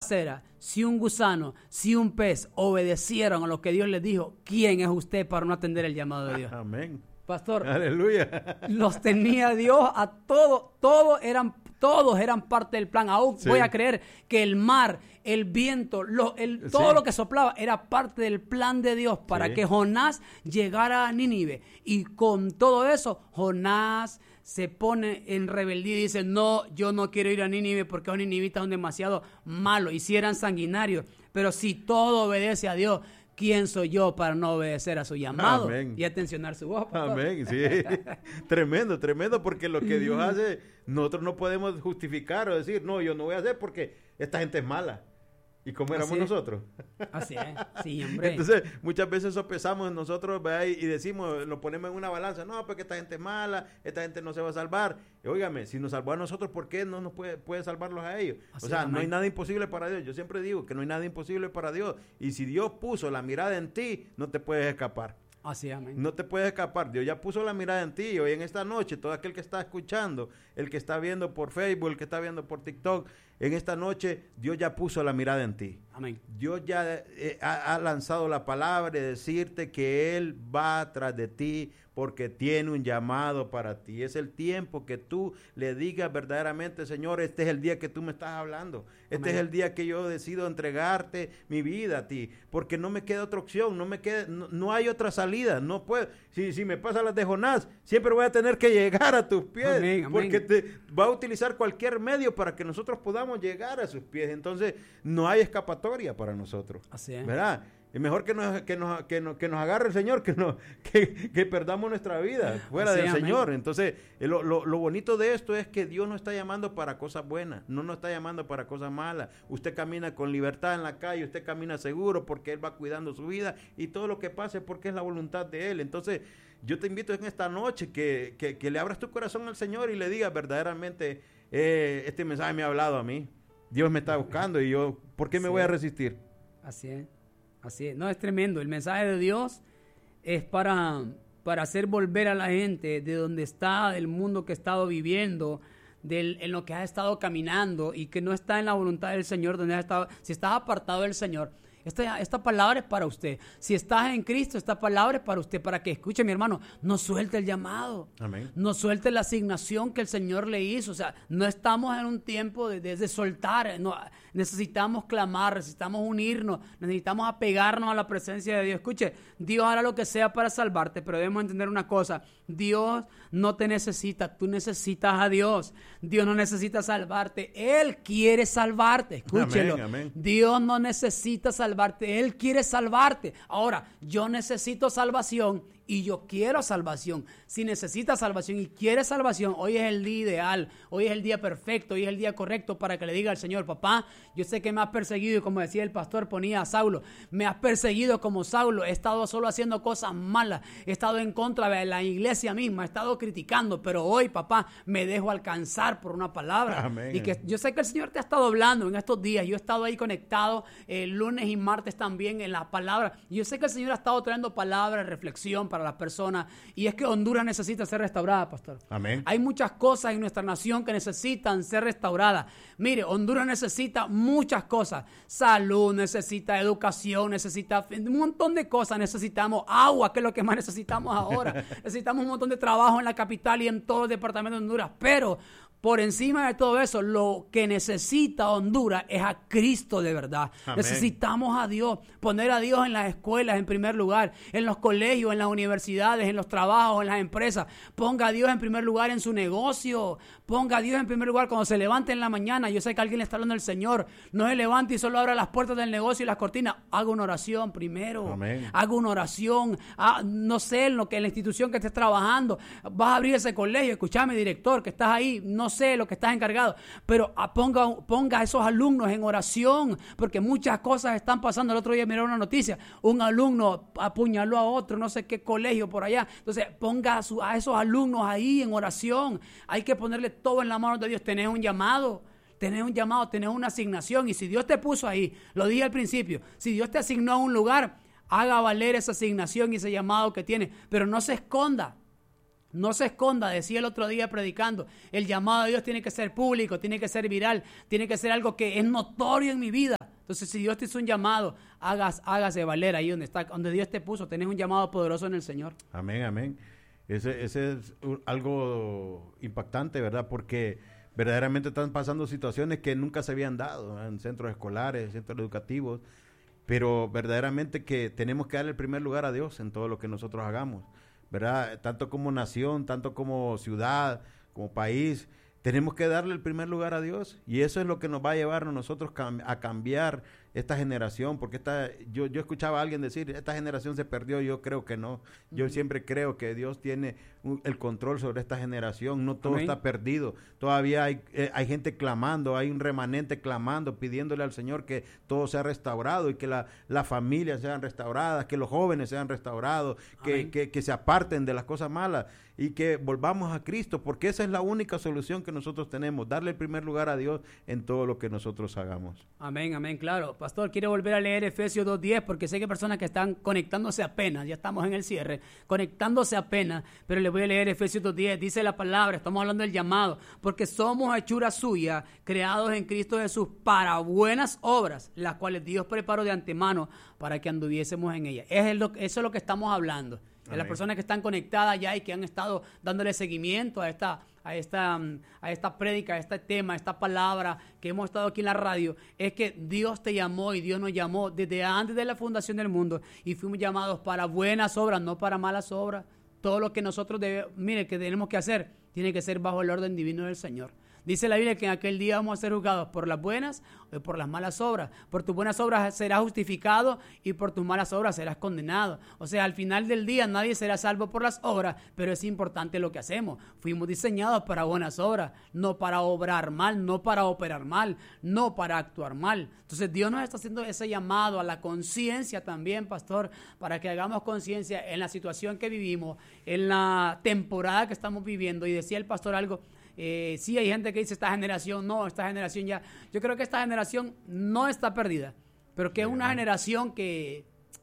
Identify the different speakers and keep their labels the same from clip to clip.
Speaker 1: cera, si un gusano, si un pez obedecieron a lo que Dios les dijo, ¿quién es usted para no atender el llamado de Dios?
Speaker 2: Amén.
Speaker 1: Pastor,
Speaker 2: aleluya.
Speaker 1: Los tenía Dios a todos eran parte del plan. Aún voy a creer que el mar, el viento, todo lo que soplaba era parte del plan de Dios para que Jonás llegara a Nínive. Y con todo eso, Jonás se pone en rebeldía y dice, no, yo no quiero ir a Nínive porque los ninivitas son demasiado malos y si eran sanguinarios. Pero si todo obedece a Dios, ¿quién soy yo para no obedecer a su llamado? Amén. Y atencionar su voz?
Speaker 2: Amén, sí. Tremendo, porque lo que Dios hace, nosotros no podemos justificar o decir, no, yo no voy a hacer porque esta gente es mala. ¿Y cómo éramos nosotros?
Speaker 1: Así es, sí, hombre.
Speaker 2: Entonces, muchas veces sopesamos nosotros, ¿verdad? Y decimos, lo ponemos en una balanza, no, porque esta gente es mala, esta gente no se va a salvar. Y, óigame, si nos salvó a nosotros, ¿por qué no nos puede salvarlos a ellos? Así o sea, no hay nada imposible para Dios. Yo siempre digo que no hay nada imposible para Dios. Y si Dios puso la mirada en ti, no te puedes escapar.
Speaker 1: Así, amén.
Speaker 2: No te puedes escapar. Dios ya puso la mirada en ti. Y hoy en esta noche, todo aquel que está escuchando, el que está viendo por Facebook, el que está viendo por TikTok, en esta noche Dios ya puso la mirada en ti.
Speaker 1: Amén.
Speaker 2: Dios ya ha lanzado la palabra de decirte que Él va tras de ti porque tiene un llamado para ti. Es el tiempo que tú le digas verdaderamente, Señor, este es el día que tú me estás hablando. Este es el día que yo decido entregarte mi vida a ti, porque no me queda otra opción, no hay otra salida, no puedo. Si me pasa las de Jonás, siempre voy a tener que llegar a tus pies, amén. Porque te va a utilizar cualquier medio para que nosotros podamos llegar a sus pies. Entonces, no hay escapatoria para nosotros. Así es. ¿Verdad? Es mejor que nos agarre el Señor, que perdamos nuestra vida fuera del Señor. Entonces, lo bonito de esto es que Dios nos está llamando para cosas buenas, no nos está llamando para cosas malas. Usted camina con libertad en la calle, usted camina seguro porque Él va cuidando su vida y todo lo que pase porque es la voluntad de Él. Entonces, yo te invito en esta noche que le abras tu corazón al Señor y le digas verdaderamente, este mensaje me ha hablado a mí. Dios me está buscando y yo, ¿por qué me voy a resistir?
Speaker 1: Así es. Así es, no, es tremendo. El mensaje de Dios es para hacer volver a la gente de donde está, del mundo que ha estado viviendo, en lo que ha estado caminando y que no está en la voluntad del Señor, donde ha estado. Si estás apartado del Señor, esta palabra es para usted. Si estás en Cristo, esta palabra es para usted, para que escuche, mi hermano, no suelte el llamado. Amén. No suelte la asignación que el Señor le hizo. O sea, no estamos en un tiempo de soltar. No, necesitamos clamar, necesitamos unirnos, necesitamos apegarnos a la presencia de Dios. Escuche, Dios hará lo que sea para salvarte, pero debemos entender una cosa. Dios no te necesita, tú necesitas a Dios. Dios no necesita salvarte, Él quiere salvarte. Escúchelo. Amén, amén. Dios no necesita salvarte, Él quiere salvarte. Ahora, yo necesito salvación y yo quiero salvación. Si necesitas salvación y quieres salvación, hoy es el día ideal, hoy es el día perfecto, hoy es el día correcto para que le diga al Señor, papá, yo sé que me has perseguido y como decía el pastor, ponía a Saulo, me has perseguido como Saulo, he estado solo haciendo cosas malas, he estado en contra de la iglesia misma, he estado criticando, pero hoy, papá, me dejo alcanzar por una palabra. Amén. Y que yo sé que el Señor te ha estado hablando en estos días, yo he estado ahí conectado lunes y martes también en la palabra, y yo sé que el Señor ha estado trayendo palabras, reflexión para las personas, y es que Honduras necesita ser restaurada, pastor. Amén. Hay muchas cosas en nuestra nación que necesitan ser restauradas. Mire, Honduras necesita muchas cosas, salud, necesita educación, necesita un montón de cosas, necesitamos agua, que es lo que más necesitamos ahora, necesitamos un montón de trabajo en la capital y en todo el departamento de Honduras, pero por encima de todo eso, lo que necesita Honduras es a Cristo de verdad. Amén. Necesitamos a Dios, poner a Dios en las escuelas en primer lugar, en los colegios, en las universidades, en los trabajos, en las empresas. Ponga a Dios en primer lugar en su negocio, ponga a Dios en primer lugar cuando se levante en la mañana. Yo sé que alguien le está hablando al Señor, no se levante y solo abra las puertas del negocio y las cortinas. Haga una oración primero. Amén. Haga una oración, no sé, en lo que en la institución que estés trabajando, vas a abrir ese colegio, escúchame, director, que estás ahí, no sé lo que estás encargado, pero ponga a esos alumnos en oración, porque muchas cosas están pasando. El otro día miré una noticia, un alumno apuñaló a otro, no sé qué colegio por allá. Entonces ponga a esos alumnos ahí en oración. Hay que ponerle todo en la mano de Dios. Tenés un llamado, tenés una asignación, y si Dios te puso ahí, lo dije al principio, si Dios te asignó a un lugar, haga valer esa asignación y ese llamado que tiene, pero no se esconda. No se esconda, decía el otro día predicando, el llamado de Dios tiene que ser público, tiene que ser viral, tiene que ser algo que es notorio en mi vida. Entonces, si Dios te hizo un llamado, hágase valer ahí donde Dios te puso. Tenés un llamado poderoso en el Señor.
Speaker 2: Amén, amén. Ese es algo impactante, ¿verdad? Porque verdaderamente están pasando situaciones que nunca se habían dado en centros escolares, centros educativos, pero verdaderamente que tenemos que darle el primer lugar a Dios en todo lo que nosotros hagamos, ¿verdad? Tanto como nación, tanto como ciudad, como país, tenemos que darle el primer lugar a Dios, y eso es lo que nos va a llevar a nosotros a cambiar esta generación, porque yo escuchaba a alguien decir, esta generación se perdió. Yo creo que no. Yo siempre creo que Dios tiene el control sobre esta generación. No todo está perdido. Todavía hay gente clamando, hay un remanente clamando, pidiéndole al Señor que todo sea restaurado y que las familias sean restauradas, que los jóvenes sean restaurados, que se aparten de las cosas malas y que volvamos a Cristo, porque esa es la única solución que nosotros tenemos, darle el primer lugar a Dios en todo lo que nosotros hagamos.
Speaker 1: Amén, amén, claro. Pastor, quiero volver a leer Efesios 2:10, porque sé que hay personas que están conectándose apenas, ya estamos en el cierre, conectándose apenas, pero les voy a leer Efesios 2:10, dice la palabra, estamos hablando del llamado, porque somos hechura suya, creados en Cristo Jesús para buenas obras, las cuales Dios preparó de antemano para que anduviésemos en ellas. Eso es lo que estamos hablando. De las personas que están conectadas ya y que han estado dándole seguimiento a esta prédica, a este tema, a esta palabra que hemos estado aquí en la radio, es que Dios te llamó y Dios nos llamó desde antes de la fundación del mundo y fuimos llamados para buenas obras, no para malas obras. Todo lo que nosotros que tenemos que hacer tiene que ser bajo el orden divino del Señor. Dice la Biblia que en aquel día vamos a ser juzgados por las buenas o por las malas obras. Por tus buenas obras serás justificado y por tus malas obras serás condenado. O sea, al final del día nadie será salvo por las obras, pero es importante lo que hacemos. Fuimos diseñados para buenas obras, no para obrar mal, no para operar mal, no para actuar mal. Entonces Dios nos está haciendo ese llamado a la conciencia también, pastor, para que hagamos conciencia en la situación que vivimos, en la temporada que estamos viviendo. Y decía el pastor algo. Sí, hay gente que dice esta generación ya, yo creo que esta generación no está perdida, pero que es una generación que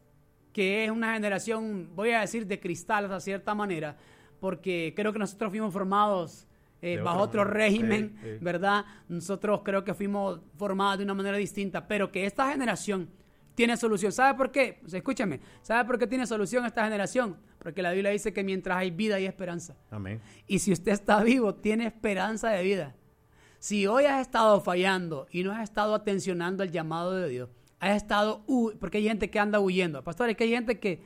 Speaker 1: es una generación, voy a decir, de cristal hasta cierta manera, porque creo que nosotros fuimos formados bajo otro régimen, ¿verdad? Nosotros creo que fuimos formados de una manera distinta, pero que esta generación tiene solución. ¿Sabe por qué? Pues escúchame, ¿sabe por qué tiene solución esta generación? Porque la Biblia dice que mientras hay vida hay esperanza. Amén. Y si usted está vivo, tiene esperanza de vida. Si hoy has estado fallando y no has estado atencionando el llamado de Dios, has estado, porque hay gente que anda huyendo. Pastor, es que hay gente que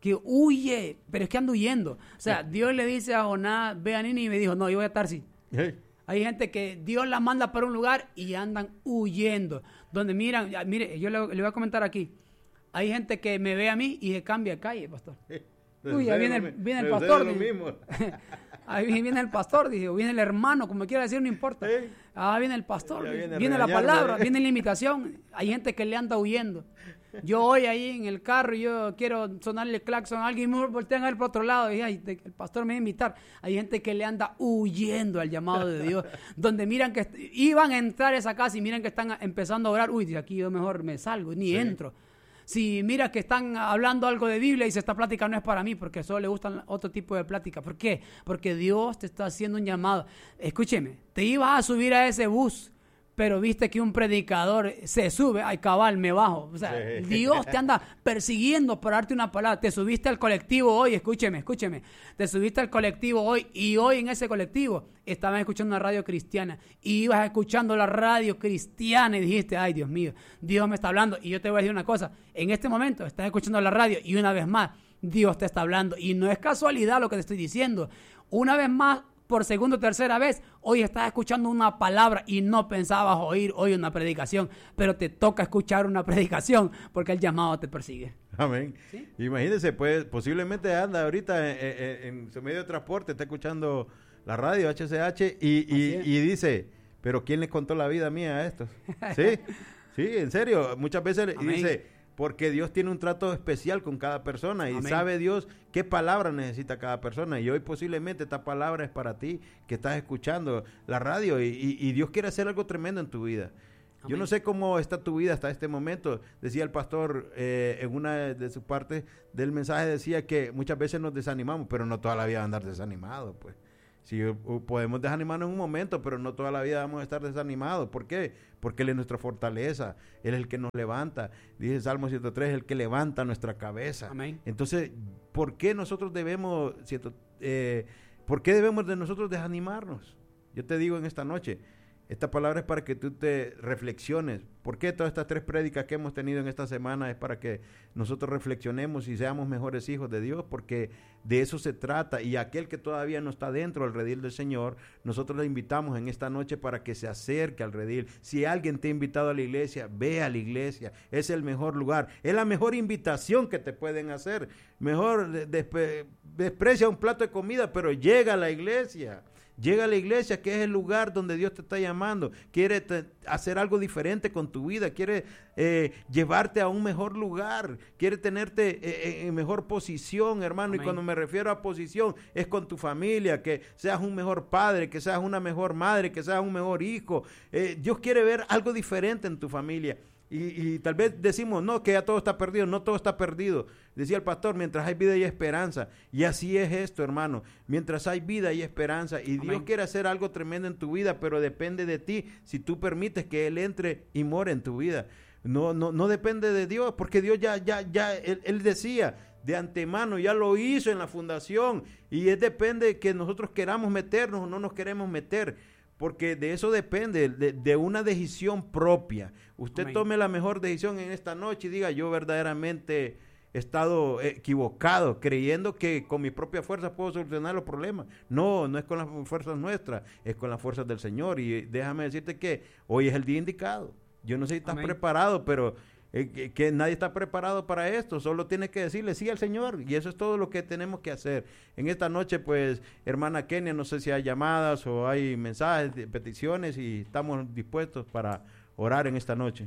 Speaker 1: huye, pero es que anda huyendo. O sea, Dios le dice a Jonás, ve a Nínive, y me dijo, no, yo voy a Tarsis. Hay gente que Dios la manda para un lugar y andan huyendo. Donde miran, mire, yo le voy a comentar aquí. Hay gente que me ve a mí y se cambia de calle, pastor. Uy, ahí viene el pastor. Ahí viene el pastor, dije, o viene el hermano, como quiera decir, no importa. Viene el pastor, viene la palabra, viene la invitación. Hay gente que le anda huyendo. Yo hoy ahí en el carro y yo quiero sonarle el claxon a alguien y me voltean a ver por otro lado y el pastor me va a invitar. Hay gente que le anda huyendo al llamado de Dios, donde miran que iban a entrar a esa casa y miran que están empezando a orar. Uy, de aquí yo mejor me salgo, ni entro. Si mira que están hablando algo de Biblia y dice, esta plática no es para mí, porque solo le gustan otro tipo de plática. ¿Por qué? Porque Dios te está haciendo un llamado. Escúcheme, te ibas a subir a ese bus, pero viste que un predicador se sube, ay cabal, me bajo. O sea, Dios te anda persiguiendo para darte una palabra. Te subiste al colectivo hoy, escúcheme. Te subiste al colectivo hoy y hoy en ese colectivo estaban escuchando una radio cristiana. Y ibas escuchando la radio cristiana y dijiste, ay Dios mío, Dios me está hablando. Y yo te voy a decir una cosa, en este momento estás escuchando la radio y una vez más Dios te está hablando. Y no es casualidad lo que te estoy diciendo. Una vez más, por segunda o tercera vez, hoy estás escuchando una palabra y no pensabas oír hoy una predicación, pero te toca escuchar una predicación porque el llamado te persigue.
Speaker 2: Amén. ¿Sí? Imagínese, pues posiblemente anda ahorita en su medio de transporte, está escuchando la radio HCH y dice, pero ¿quién les contó la vida mía a estos? Sí, en serio, muchas veces dice, porque Dios tiene un trato especial con cada persona y sabe Dios qué palabra necesita cada persona. Y hoy posiblemente esta palabra es para ti, que estás escuchando la radio y Dios quiere hacer algo tremendo en tu vida. Yo no sé cómo está tu vida hasta este momento. Decía el pastor en una de sus partes del mensaje, decía que muchas veces nos desanimamos, pero no toda la vida andar desanimados, pues. Sí, podemos desanimarnos en un momento, pero no toda la vida vamos a estar desanimados. ¿Por qué? Porque Él es nuestra fortaleza, Él es el que nos levanta. Dice Salmo 103, el que levanta nuestra cabeza.
Speaker 1: Amén.
Speaker 2: Entonces, ¿por qué nosotros por qué debemos de nosotros desanimarnos? Yo te digo en esta noche, esta palabra es para que tú te reflexiones. ¿Por qué todas estas 3 prédicas que hemos tenido en esta semana? Es para que nosotros reflexionemos y seamos mejores hijos de Dios, porque de eso se trata. Y aquel que todavía no está dentro del redil del Señor, nosotros le invitamos en esta noche para que se acerque al redil. Si alguien te ha invitado a la iglesia, ve a la iglesia. Es el mejor lugar. Es la mejor invitación que te pueden hacer. Mejor desprecia un plato de comida, pero llega a la iglesia. Llega a la iglesia, que es el lugar donde Dios te está llamando. Quiere hacer algo diferente con tu vida. Quiere llevarte a un mejor lugar. Quiere tenerte en mejor posición, hermano. Amén. Y cuando me refiero a posición, es con tu familia. Que seas un mejor padre, que seas una mejor madre, que seas un mejor hijo. Dios quiere ver algo diferente en tu familia. Y tal vez decimos, no, que ya todo está perdido. No todo está perdido. Decía el pastor, mientras hay vida y esperanza. Y así es esto, hermano. Mientras hay vida y esperanza. Y Amén. Dios quiere hacer algo tremendo en tu vida, pero depende de ti. Si tú permites que Él entre y more en tu vida. No depende de Dios, porque Dios Él decía de antemano, ya lo hizo en la fundación. Y depende de que nosotros queramos meternos o no nos queremos meter. Porque de eso depende, de una decisión propia. Usted Amén. Tome la mejor decisión en esta noche y diga, yo verdaderamente he estado equivocado, creyendo que con mi propia fuerza puedo solucionar los problemas. No es con las fuerzas nuestras, es con las fuerzas del Señor. Y déjame decirte que hoy es el día indicado. Yo no sé si estás Amén. Preparado, pero que nadie está preparado para esto, solo tienes que decirle sí al Señor, y eso es todo lo que tenemos que hacer. En esta noche, pues, hermana Kenia, no sé si hay llamadas o hay mensajes, peticiones, y estamos dispuestos para orar en esta noche.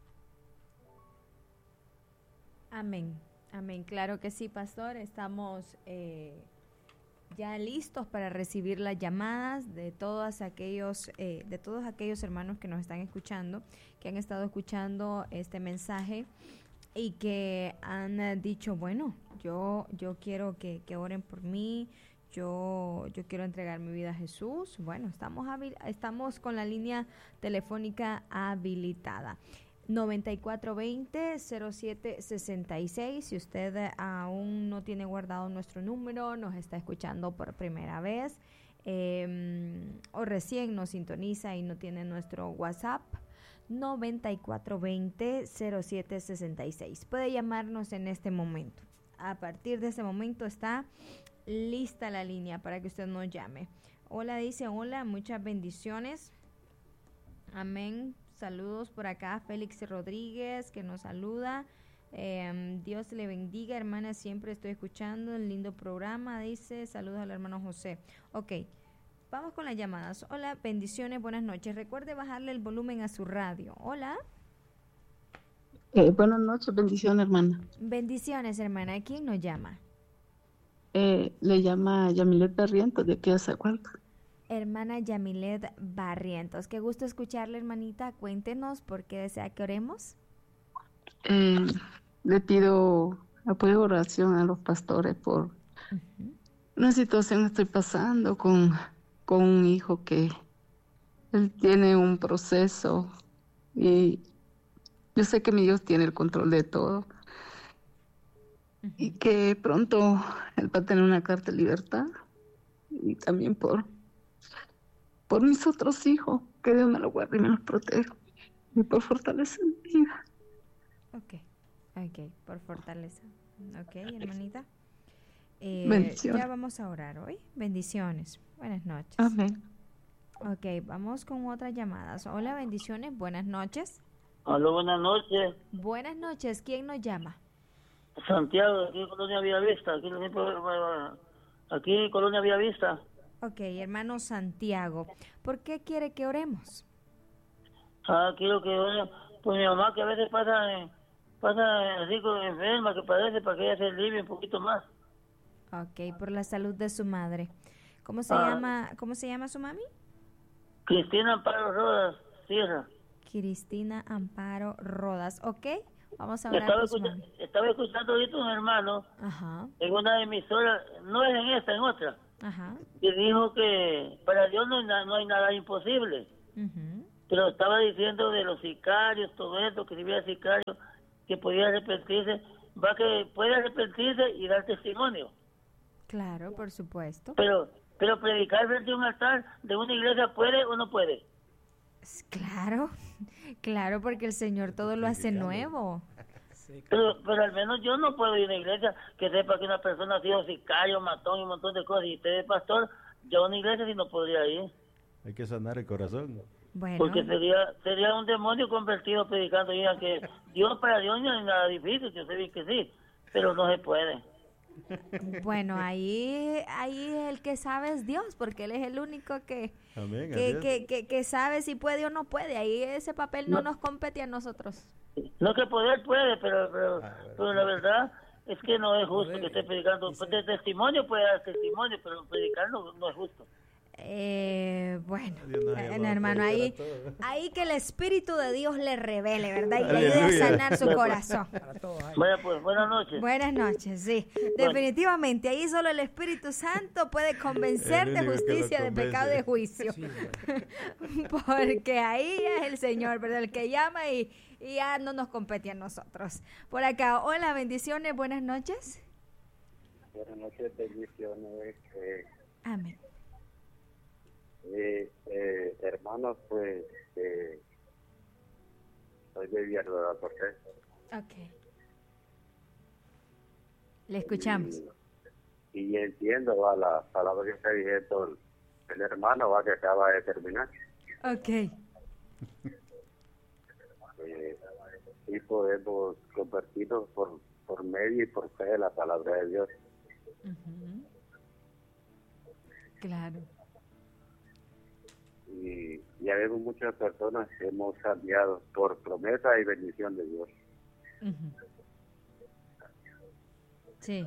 Speaker 3: Amén, claro que sí, pastor, estamos ya listos para recibir las llamadas de todos aquellos hermanos que nos están escuchando, que han estado escuchando este mensaje y que han dicho, bueno, yo quiero que oren por mí, yo quiero entregar mi vida a Jesús. Bueno, estamos con la línea telefónica habilitada. 9420-0766. Si usted aún no tiene guardado nuestro número, nos está escuchando por primera vez o recién nos sintoniza y no tiene nuestro WhatsApp, 9420-0766. Puede llamarnos en este momento. A partir de ese momento está lista la línea para que usted nos llame. Hola, dice, hola, muchas bendiciones. Amén. Saludos por acá, Félix Rodríguez, que nos saluda. Dios le bendiga, hermana, siempre estoy escuchando el lindo programa, dice. Saludos al hermano José. Ok, vamos con las llamadas. Hola, bendiciones, buenas noches. Recuerde bajarle el volumen a su radio. Hola.
Speaker 4: Buenas noches, bendiciones, hermana.
Speaker 3: Bendiciones, hermana. ¿Quién nos llama?
Speaker 4: Le llama Yamilet Barrientos, de aquí a Zagualpa.
Speaker 3: Hermana Yamilet Barrientos, qué gusto escucharle, hermanita. Cuéntenos por qué desea que oremos.
Speaker 4: Le pido apoyo de oración a los pastores por una situación que estoy pasando con un hijo que él tiene un proceso y yo sé que mi Dios tiene el control de todo y que pronto él va a tener una carta de libertad, y también por mis otros hijos, que Dios me los guarde y me los proteja, y por fortalecer mi vida.
Speaker 3: Ok, por fortaleza. Ok, hermanita.
Speaker 4: Bendiciones.
Speaker 3: Ya vamos a orar hoy. Bendiciones. Buenas noches.
Speaker 4: Amén.
Speaker 3: Ok, vamos con otras llamadas. Hola, bendiciones. Buenas noches.
Speaker 5: Hola, buenas noches.
Speaker 3: Buenas noches. ¿Quién nos llama?
Speaker 5: Santiago, aquí en Colonia Villavista. Aquí Colonia Villavista.
Speaker 3: Ok, hermano Santiago, ¿por qué quiere que oremos?
Speaker 5: Quiero que ore, pues mi mamá, que a veces pasa así con enferma, que padece, para que ella se alivie un poquito más.
Speaker 3: Ok, por la salud de su madre. ¿Cómo se llama su mami?
Speaker 5: Cristina Amparo Rodas Sierra.
Speaker 3: Cristina Amparo Rodas. ¿Ok? Vamos a orar por su mami.
Speaker 5: Estaba escuchando ahorita un hermano
Speaker 3: Ajá,
Speaker 5: en una emisora, no es en esta, en otra,
Speaker 3: ajá.
Speaker 5: que dijo que para Dios no hay nada imposible.
Speaker 3: Ujú.
Speaker 5: Pero estaba diciendo de los sicarios, todo esto, que si hubiera sicario, que podía arrepentirse, que puede arrepentirse y dar testimonio.
Speaker 3: Claro, por supuesto.
Speaker 5: Pero predicar frente a un altar de una iglesia, ¿puede o no puede?
Speaker 3: Claro, claro, porque el Señor todo lo hace nuevo.
Speaker 5: Pero al menos yo no puedo ir a una iglesia que sepa que una persona ha sido sicario, matón y un montón de cosas. Y usted es pastor, yo a una iglesia sí no podría ir.
Speaker 2: Hay que sanar el corazón.
Speaker 3: Bueno,
Speaker 5: Porque sería un demonio convertido predicando. Y digan que para Dios no es nada difícil, yo sé bien que sí, pero no se puede.
Speaker 3: bueno, ahí el que sabe es Dios, porque Él es el único
Speaker 2: Amén, así es.
Speaker 3: que sabe si puede o no puede. Ahí ese papel no nos compete a nosotros.
Speaker 5: No que poder puede, pero la verdad es que no es justo que esté predicando. De testimonio puede dar testimonio, pero predicar no es justo.
Speaker 3: Bueno,
Speaker 2: Dios nos ha llamado a
Speaker 3: hermano,
Speaker 2: predicar a todos.
Speaker 3: ahí que el Espíritu de Dios le revele, ¿verdad? Y le
Speaker 2: Aleluya.
Speaker 3: ayude a sanar su corazón.
Speaker 1: Para todos ahí.
Speaker 5: Vaya pues, buenas noches.
Speaker 3: Buenas noches, sí. Definitivamente, ahí solo el Espíritu Santo puede convencer
Speaker 2: El
Speaker 3: de
Speaker 2: único que
Speaker 3: justicia,
Speaker 2: lo
Speaker 3: de pecado y de juicio.
Speaker 1: Sí.
Speaker 3: Porque ahí es el Señor, ¿verdad? El que llama y ya no nos compete a nosotros. Por acá, hola, bendiciones, buenas noches.
Speaker 6: Buenas noches, bendiciones.
Speaker 3: Amén.
Speaker 6: Hermanos, pues soy de Villarreal, ¿por qué?
Speaker 3: Ok. Le escuchamos.
Speaker 6: Y entiendo la palabra que está diciendo el hermano que acaba de terminar.
Speaker 3: Ok.
Speaker 6: Y podemos convertirnos por medio y por fe de la palabra de Dios.
Speaker 3: Ujú. Claro.
Speaker 6: Y ya vemos muchas personas que hemos cambiado por promesa y bendición de Dios.
Speaker 3: Ujú. Sí.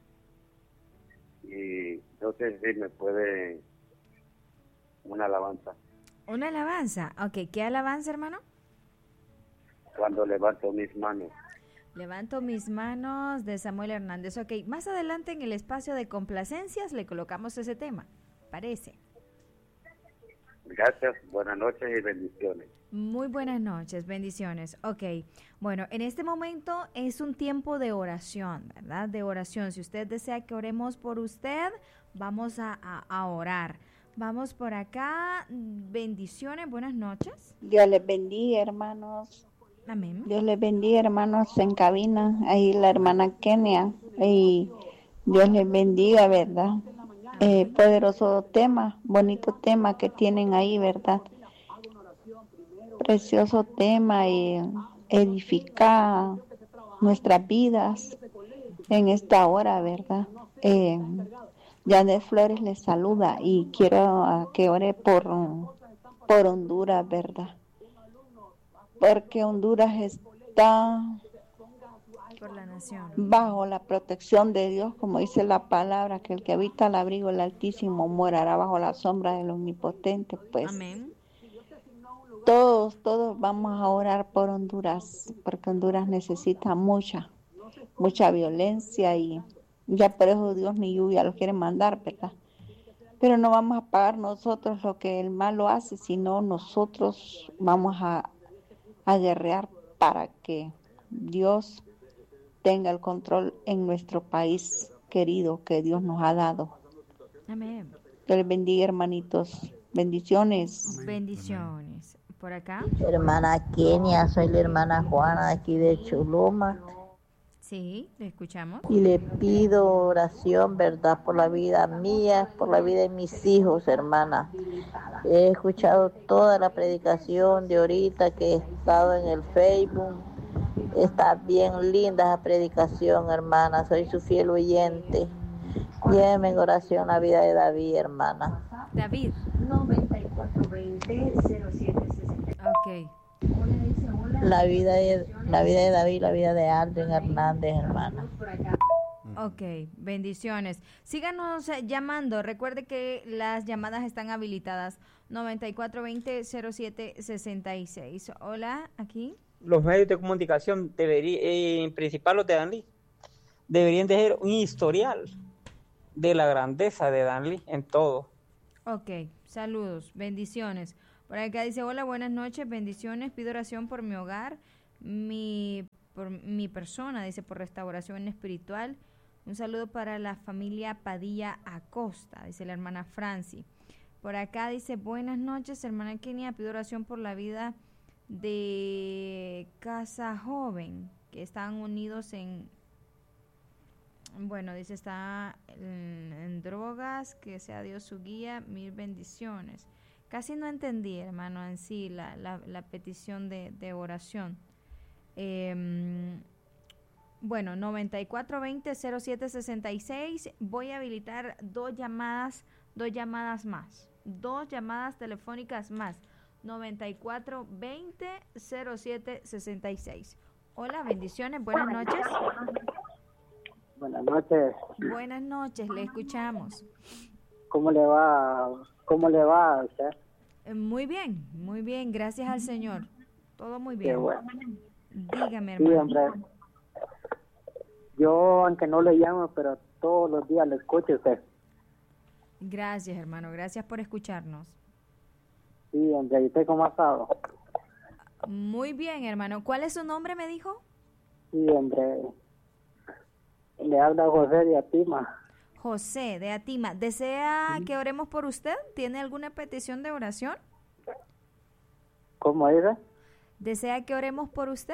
Speaker 6: Y no sé si me puede una alabanza.
Speaker 3: Una alabanza. Ok, ¿qué alabanza, hermano?
Speaker 6: Cuando levanto mis manos.
Speaker 3: Levanto mis manos de Samuel Hernández. Ok, más adelante en el espacio de complacencias le colocamos ese tema. Parece.
Speaker 6: Gracias, buenas noches y bendiciones.
Speaker 3: Muy buenas noches, bendiciones. Ok, bueno, en este momento es un tiempo de oración, ¿verdad? De oración. Si usted desea que oremos por usted, vamos a orar. Vamos por acá. Bendiciones, buenas noches.
Speaker 7: Dios les bendiga, hermanos.
Speaker 3: Amén.
Speaker 7: Dios les bendiga, hermanos, en cabina. Ahí la hermana Kenia. Y Dios les bendiga, ¿verdad? Poderoso tema, bonito tema que tienen ahí, ¿verdad? Precioso tema y edifica nuestras vidas en esta hora, ¿verdad? Janet Flores les saluda y quiero que ore por Honduras, ¿verdad? Porque Honduras está
Speaker 3: Por la nación.
Speaker 7: bajo la protección de Dios, como dice la palabra, que el que habita al abrigo del Altísimo morará bajo la sombra del Omnipotente. Pues
Speaker 3: Amén.
Speaker 7: todos vamos a orar por Honduras, porque Honduras necesita mucha violencia y ya por eso Dios ni lluvia lo quiere mandar, ¿verdad? Pero no vamos a pagar nosotros lo que el malo hace, sino nosotros vamos a guerrear para que Dios tenga el control en nuestro país querido que Dios nos ha dado.
Speaker 3: Amén.
Speaker 7: Que les bendiga, hermanitos. Bendiciones.
Speaker 3: Bendiciones. Por acá.
Speaker 8: Hermana Kenia, soy la hermana Juana de aquí de Choloma
Speaker 3: Sí, le escuchamos.
Speaker 8: y le pido oración, ¿verdad? Por la vida mía, por la vida de mis hijos, hermana. He escuchado toda la predicación de ahorita que he estado en el Facebook. Está bien linda esa predicación, hermana. Soy su fiel oyente. Lléveme en oración la vida de David, hermana.
Speaker 3: David.
Speaker 9: 9420-0760.
Speaker 3: Ok.
Speaker 8: La vida de David, la vida de Aldrin Hernández, hermana.
Speaker 3: Ok, bendiciones. Síganos llamando. Recuerde que las llamadas están habilitadas 9420-0766. Hola, aquí.
Speaker 9: Los medios de comunicación en principal los de Danlí, deberían tener un historial de la grandeza de Danlí en todo.
Speaker 3: Ok, saludos, bendiciones. Por acá dice, hola, buenas noches, bendiciones, pido oración por mi hogar, por mi persona, dice, por restauración espiritual. Un saludo para la familia Padilla Acosta, dice la hermana Franci. Por acá dice, buenas noches, hermana Kenia, pido oración por la vida de Casa Joven, que están unidos dice, está en drogas, que sea Dios su guía, mil bendiciones. Casi no entendí, hermano, en sí, la petición de oración. 9420-0766, voy a habilitar dos llamadas más, dos llamadas telefónicas más. 9420-0766. Hola, bendiciones, buenas noches.
Speaker 10: Buenas noches.
Speaker 3: Buenas noches, le escuchamos.
Speaker 10: ¿Cómo le va? ¿Cómo le va a usted?
Speaker 3: Muy bien, gracias al Señor. Todo muy bien.
Speaker 10: Qué bueno.
Speaker 3: Dígame,
Speaker 10: Sí,
Speaker 3: hermano.
Speaker 10: hombre. Yo, aunque no le llamo, pero todos los días le escucho a usted.
Speaker 3: Gracias, hermano, gracias por escucharnos.
Speaker 10: Sí, hombre, ¿y usted cómo ha estado?
Speaker 3: Muy bien, hermano. ¿Cuál es su nombre, me dijo?
Speaker 10: Sí, hombre. Le habla José de Atima.
Speaker 3: José de Atima. ¿Desea que oremos por usted? ¿Tiene alguna petición de oración?
Speaker 10: ¿Cómo dice?
Speaker 3: ¿Desea que oremos por usted?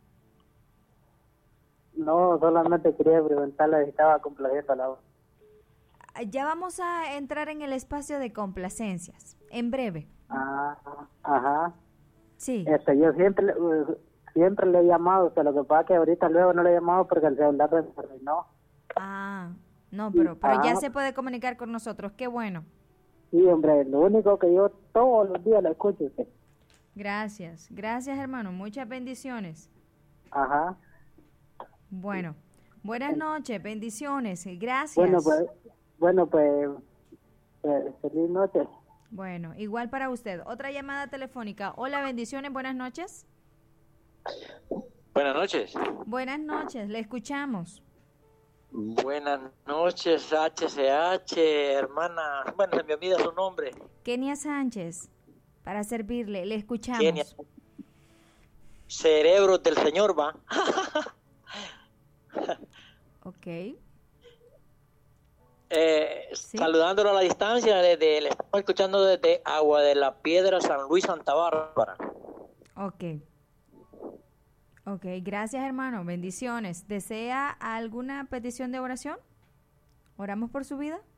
Speaker 10: No, solamente quería preguntarle si estaba complaciendo a la voz.
Speaker 3: Ya vamos a entrar en el espacio de complacencias, en breve.
Speaker 10: Ajá.
Speaker 3: Sí.
Speaker 10: Yo siempre le he llamado, pero lo que pasa es que ahorita luego no le he llamado porque el celular se terminó.
Speaker 3: No, pero ya se puede comunicar con nosotros, qué bueno.
Speaker 10: Sí, hombre, lo único que yo todos los días le escucho a usted.
Speaker 3: Gracias, hermano, muchas bendiciones.
Speaker 10: Ajá.
Speaker 3: Bueno, buenas noches, bendiciones, gracias.
Speaker 10: Bueno, pues feliz noche.
Speaker 3: Bueno, igual para usted. Otra llamada telefónica. Hola, bendiciones, buenas noches.
Speaker 11: Buenas noches.
Speaker 3: Buenas noches, le escuchamos.
Speaker 11: Buenas noches, HCH, hermana. Bueno, se me olvida su nombre.
Speaker 3: Kenia Sánchez, para servirle, le escuchamos.
Speaker 11: Kenia. Cerebros del Señor, va.
Speaker 3: Ok.
Speaker 11: ¿Sí? Saludándolo a la distancia, le estamos escuchando desde Agua de la Piedra, San Luis, Santa Bárbara.
Speaker 3: Ok, gracias, hermano, bendiciones. ¿Desea alguna petición de oración? ¿Oramos por su vida?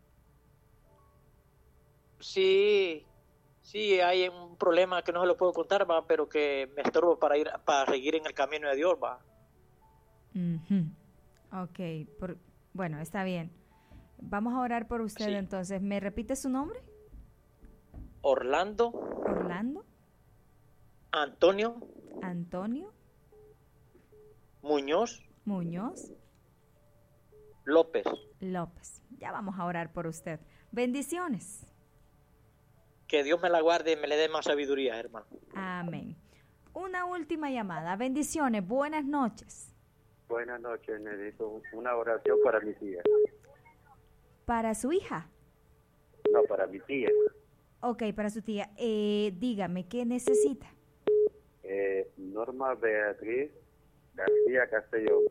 Speaker 11: Sí, hay un problema que no se lo puedo contar, va, pero que me estorbo para seguir en el camino de Dios, va.
Speaker 3: Ok, bueno, está bien. Vamos a orar por usted, entonces. ¿Me repite su nombre?
Speaker 11: Orlando. Antonio. Muñoz. López.
Speaker 3: Ya vamos a orar por usted. Bendiciones.
Speaker 11: Que Dios me la guarde y me le dé más sabiduría, hermano.
Speaker 3: Amén. Una última llamada. Bendiciones. Buenas noches.
Speaker 6: Buenas noches. Necesito una oración para mi tía.
Speaker 3: ¿Para su hija?
Speaker 6: No, para mi tía.
Speaker 3: Ok, para su tía. Dígame, ¿qué necesita?
Speaker 6: Norma Beatriz García Castellón.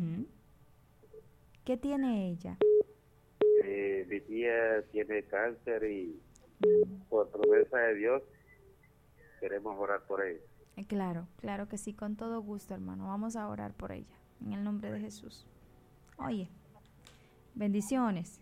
Speaker 3: ¿Qué tiene ella?
Speaker 6: Mi tía tiene cáncer y por promesa de Dios queremos orar por ella.
Speaker 3: Claro que sí, con todo gusto, hermano. Vamos a orar por ella, en el nombre de Jesús. Oye, bendiciones.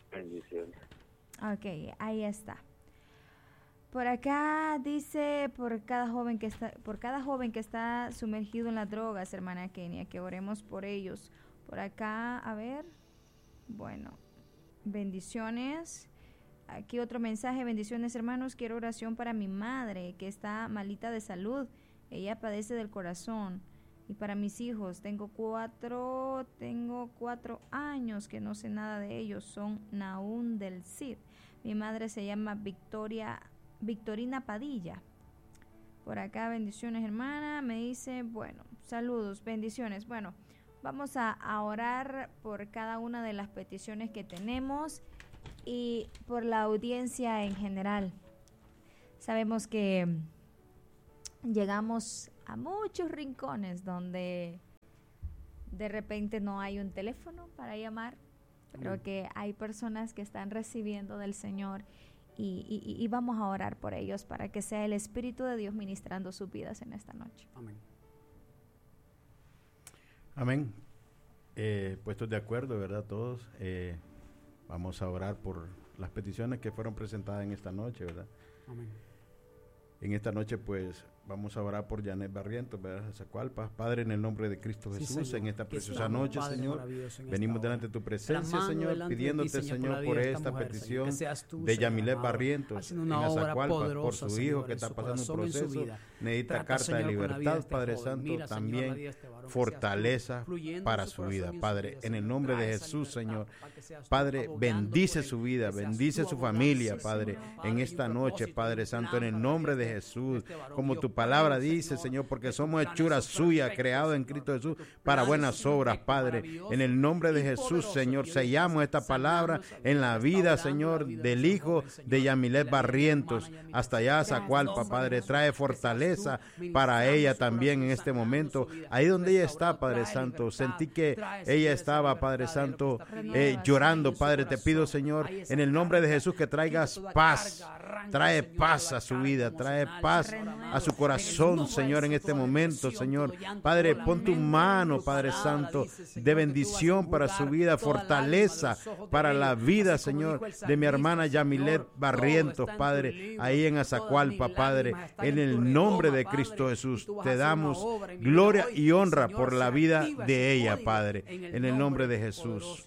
Speaker 3: Ok, ahí está. Por acá dice, por cada joven que está sumergido en las drogas, hermana Kenia, que oremos por ellos. Por acá, a ver, bueno, bendiciones. Aquí otro mensaje, bendiciones, hermanos. Quiero oración para mi madre, que está malita de salud. Ella padece del corazón. Y para mis hijos, tengo cuatro años que no sé nada de ellos. Son Naún del Cid. Mi madre se llama Victoria Victorina Padilla. Por acá, bendiciones, hermana. Me dice, bueno, saludos, bendiciones. Bueno, vamos a orar por cada una de las peticiones que tenemos y por la audiencia en general. Sabemos que llegamos a muchos rincones donde de repente no hay un teléfono para llamar, pero que hay personas que están recibiendo del Señor y vamos a orar por ellos para que sea el Espíritu de Dios ministrando sus vidas en esta noche.
Speaker 1: Amén.
Speaker 2: Amén. Puestos de acuerdo, ¿verdad? Todos. Vamos a orar por las peticiones que fueron presentadas en esta noche, ¿verdad?
Speaker 1: Amén.
Speaker 2: En esta noche, pues, vamos a orar por Janet Barrientos, ¿verdad? Zacualpa. Padre, en el nombre de Cristo Jesús,
Speaker 1: Señor,
Speaker 2: en esta preciosa
Speaker 1: estamos,
Speaker 2: noche,
Speaker 1: Padre,
Speaker 2: Señor, venimos delante de tu presencia, Señor, pidiéndote, Señor, por esta petición de Yamilet Barrientos en Azacualpa, por su hijo que está pasando un proceso, necesita carta de libertad, Padre Santo, también fortaleza para su vida, Padre, en el nombre de Jesús, Señor. Padre, bendice su vida, bendice su familia, Padre, en esta noche, Padre Santo, en el nombre de Jesús, como tu palabra dice, Señor, porque somos hechura suya, creados en Cristo Jesús para buenas obras, Padre. En el nombre de Jesús, Señor, sellamos esta palabra en la vida, Señor, del hijo de Yamilet Barrientos, hasta allá Zacualpa, Padre. Trae fortaleza para ella también en este momento. Ahí donde ella está, Padre Santo, sentí que ella estaba, Padre Santo, llorando, Padre. Te pido, Señor, en el nombre de Jesús, que traigas paz. Trae paz a su vida, trae paz a su corazón, Señor, en este momento, Señor. Padre, pon tu mano, Padre Santo, de bendición para su vida, fortaleza para la vida, Señor, de mi hermana Yamilet Barrientos, Padre, ahí en Azacualpa, Padre. En el nombre de Cristo Jesús, te damos gloria y honra por la vida de ella, Padre, en el nombre de Jesús.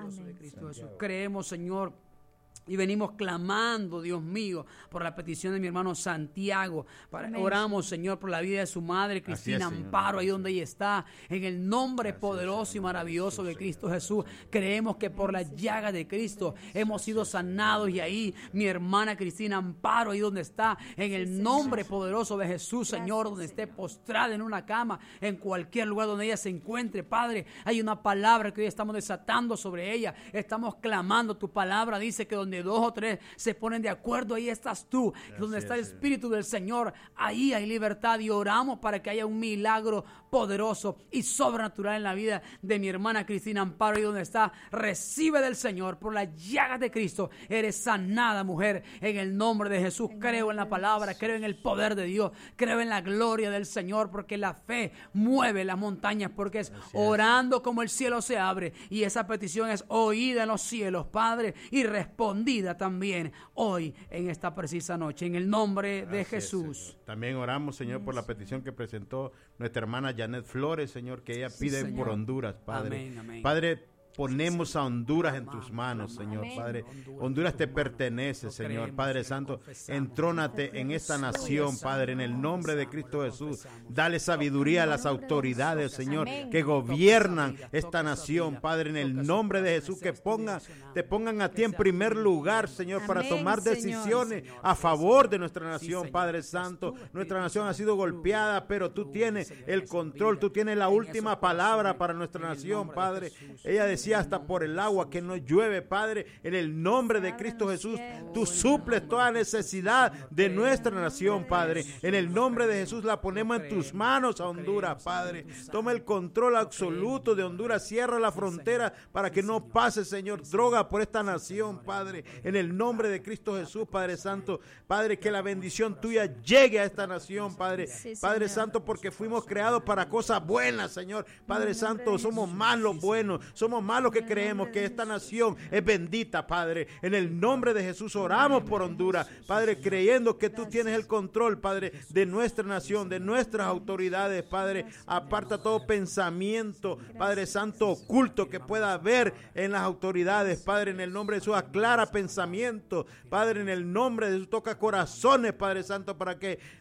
Speaker 1: Creemos, Señor, y venimos clamando, Dios mío, por la petición de mi hermano Santiago. Oramos, Señor, por la vida de su madre, Cristina Amparo, ahí donde ella está. En el nombre poderoso y maravilloso de Cristo Jesús, creemos que por la llaga de Cristo hemos sido sanados. Y ahí mi hermana Cristina Amparo, ahí donde está, en el nombre poderoso de Jesús, Señor, donde esté postrada en una cama, en cualquier lugar donde ella se encuentre, Padre, hay una palabra que hoy estamos desatando sobre ella. Estamos clamando, tu palabra dice que donde 2 o 3 se ponen de acuerdo, ahí estás tú. Donde está el Espíritu del Señor, ahí hay libertad. Y oramos para que haya un milagro poderoso y sobrenatural en la vida de mi hermana Cristina Amparo. Y donde está, recibe del Señor, por las llagas de Cristo eres sanada, mujer, en el nombre de Jesús. Creo en la palabra, creo en el poder de Dios, creo en la gloria del Señor, porque la fe mueve las montañas, porque es orando como el cielo se abre, y esa petición es oída en los cielos, Padre, y respondida también hoy en esta precisa noche, en el nombre de Jesús.
Speaker 2: También oramos, Señor, por la petición que presentó nuestra hermana Janet Flores, Señor, que ella pide por Honduras, Padre.
Speaker 1: Amén, amén.
Speaker 2: Padre, ponemos a Honduras en tus manos, Señor, Padre. Honduras te pertenece, Señor, Padre Santo. Entrónate en esta nación, Padre, en el nombre de Cristo Jesús. Dale sabiduría a las autoridades, Señor, que gobiernan esta nación, Padre, en el nombre de Jesús, que te pongan a ti en primer lugar, Señor, para tomar decisiones a favor de nuestra nación, Padre Santo. Nuestra nación ha sido golpeada, pero tú tienes el control, tú tienes la última palabra para nuestra nación, Padre. Ella decía, hasta por el agua que no llueve, Padre, en el nombre de Cristo Jesús, tú suples toda necesidad de nuestra nación, Padre. En el nombre de Jesús la ponemos en tus manos a Honduras, Padre. Toma el control absoluto de Honduras, cierra la frontera para que no pase, Señor, droga por esta nación, Padre. En el nombre de Cristo Jesús, Padre Santo, Padre, que la bendición tuya llegue a esta nación, Padre. Padre Santo, porque fuimos creados para cosas buenas, Señor. Padre Santo, somos más los buenos, somos más los que creemos que esta nación es bendita, Padre. En el nombre de Jesús oramos por Honduras, Padre, creyendo que tú tienes el control, Padre, de nuestra nación, de nuestras autoridades, Padre. Aparta todo pensamiento, Padre Santo, oculto que pueda haber en las autoridades, Padre, en el nombre de Jesús. Aclara pensamiento, Padre, en el nombre de Jesús. Toca corazones, Padre Santo, para que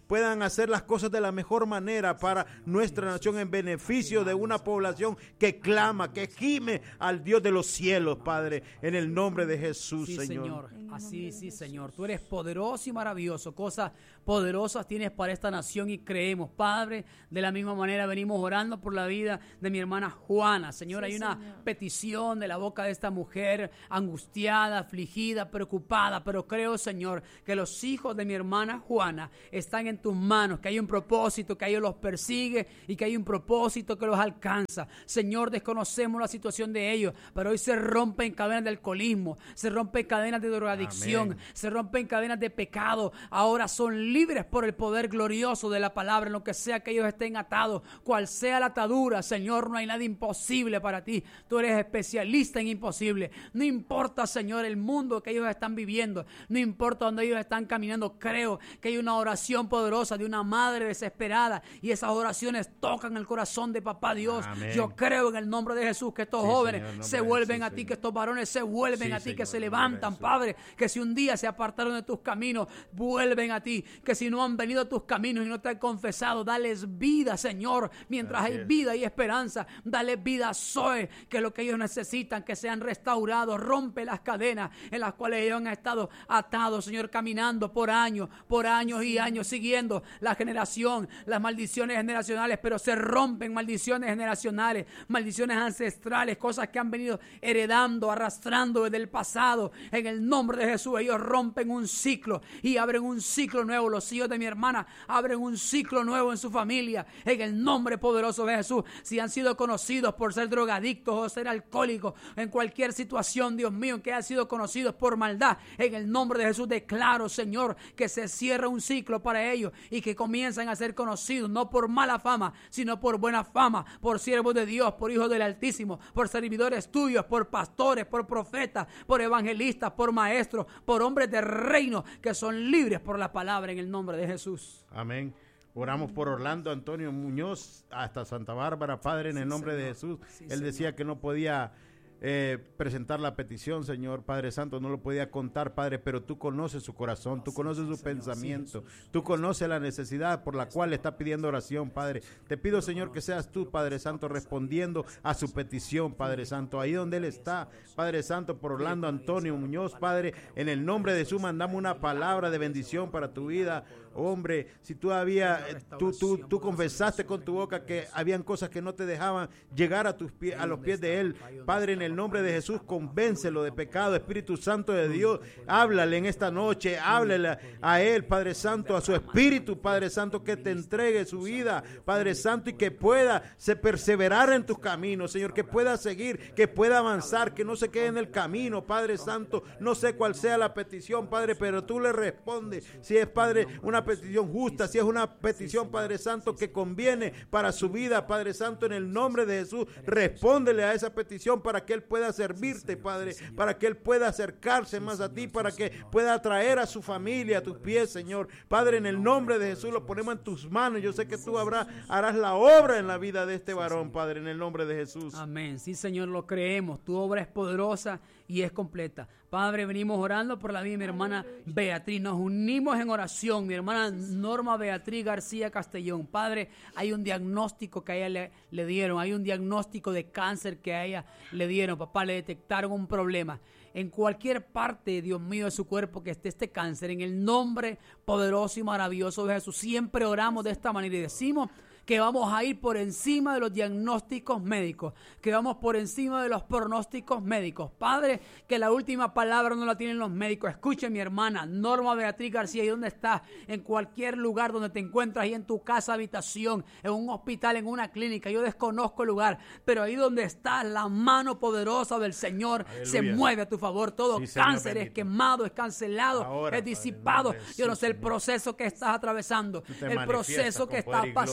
Speaker 2: puedan hacer las cosas de la mejor manera para nuestra nación, en beneficio de una población que clama, que gime al Dios de los cielos, Padre, en el nombre de Jesús,
Speaker 1: sí,
Speaker 2: Señor.
Speaker 1: Así, sí, Señor. Tú eres poderoso y maravilloso. Cosas poderosas tienes para esta nación y creemos, Padre. De la misma manera venimos orando por la vida de mi hermana Juana. Señor, sí, hay una petición de la boca de esta mujer angustiada, afligida, preocupada, pero creo, Señor, que los hijos de mi hermana Juana están en tus manos, que hay un propósito, que ellos los persigue y que hay un propósito que los alcanza. Señor, desconocemos la situación de ellos, pero hoy se rompen cadenas de alcoholismo, se rompen cadenas de drogadicción, amén, se rompen cadenas de pecado. Ahora son libres por el poder glorioso de la palabra, en lo que sea que ellos estén atados, cual sea la atadura. Señor, no hay nada imposible para ti. Tú eres especialista en imposible. No importa, Señor, el mundo que ellos están viviendo, no importa donde ellos están caminando. Creo que hay una oración poderosa de una madre desesperada y esas oraciones tocan el corazón de Papá Dios. Amén. Yo creo en el nombre de Jesús que estos jóvenes, Señor, se vuelven a ti, que estos varones se vuelven a ti, Señor, que se levantan, Padre, que si un día se apartaron de tus caminos, vuelven a ti, que si no han venido a tus caminos y no te han confesado, dales vida, Señor, mientras hay vida y esperanza. Dale vida a Zoe, que es lo que ellos necesitan, que sean restaurados. Rompe las cadenas en las cuales ellos han estado atados, Señor, caminando por años y años, siguiendo la generación, las maldiciones generacionales, pero se rompen maldiciones generacionales, maldiciones ancestrales, cosas que han venido heredando, arrastrando desde el pasado. En el nombre de Jesús, ellos rompen un ciclo y abren un ciclo nuevo. Los hijos de mi hermana abren un ciclo nuevo en su familia, en el nombre poderoso de Jesús. Si han sido conocidos por ser drogadictos o ser alcohólicos, en cualquier situación, Dios mío, que han sido conocidos por maldad, en el nombre de Jesús declaro, Señor, que se cierra un ciclo para ellos y que comienzan a ser conocidos, no por mala fama, sino por buena fama, por siervos de Dios, por hijos del Altísimo, por servidores tuyos, por pastores, por profetas, por evangelistas, por maestros, por hombres de reino que son libres por la palabra, en el nombre de Jesús.
Speaker 2: Amén. Oramos por Orlando Antonio Muñoz hasta Santa Bárbara, Padre, en el nombre de Jesús. Él decía que no podía presentar la petición, Señor, Padre Santo, no lo podía contar, Padre, pero tú conoces su corazón, tú conoces su pensamiento, tú conoces la necesidad por la cual está pidiendo oración, Padre. Te pido, Señor, que seas tú, Padre Santo, respondiendo a su petición, Padre Santo, ahí donde él está, Padre Santo, por Orlando Antonio Muñoz, Padre, en el nombre de Jesús, mandamos una palabra de bendición para tu vida. Hombre, si todavía tú confesaste con tu boca que habían cosas que no te dejaban llegar a tus pies, a los pies de él, Padre, en el nombre de Jesús, convéncelo de pecado. Espíritu Santo de Dios, háblale en esta noche, háblale a él, Padre Santo, a su espíritu, Padre Santo, que te entregue su vida, Padre Santo, y que pueda perseverar en tus caminos, Señor, que pueda seguir, que pueda avanzar, que no se quede en el camino, Padre Santo. No sé cuál sea la petición, Padre, pero tú le respondes. Si es, Padre, una petición justa, si es una petición, Padre Santo, que conviene para su vida, Padre Santo, en el nombre de Jesús, respóndele a esa petición para que él pueda servirte, Padre, para que él pueda acercarse más a ti, para que pueda atraer a su familia a tus pies, Señor. Padre, en el nombre de Jesús lo ponemos en tus manos. Yo sé que tú harás la obra en la vida de este varón, Padre, en el nombre de Jesús.
Speaker 1: Amén. Sí, Señor, lo creemos. Tu obra es poderosa y es completa. Padre, venimos orando por la vida de mi hermana Beatriz. Nos unimos en oración. Mi hermana Norma Beatriz García Castellón. Padre, hay un diagnóstico que a ella le dieron. Hay un diagnóstico de cáncer que a ella le dieron. Papá, le detectaron un problema. En cualquier parte, Dios mío, de su cuerpo que esté este cáncer, en el nombre poderoso y maravilloso de Jesús, siempre oramos de esta manera y decimos que vamos a ir por encima de los diagnósticos médicos, que vamos por encima de los pronósticos médicos. Padre, que la última palabra no la tienen los médicos. Escuche, mi hermana Norma Beatriz García, ¿y dónde estás? En cualquier lugar donde te encuentras, ahí en tu casa, habitación, en un hospital, en una clínica, yo desconozco el lugar, pero ahí donde estás, la mano poderosa del Señor, aleluya, se mueve a tu favor. Todo cáncer es quemado, es cancelado, ahora, es disipado. Padre, yo no sé el proceso que estás atravesando, el proceso que estás pasando.